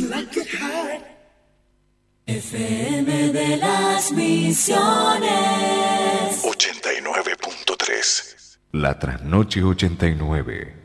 like it hot. FM de las Misiones 89.3. La Trasnoche 89.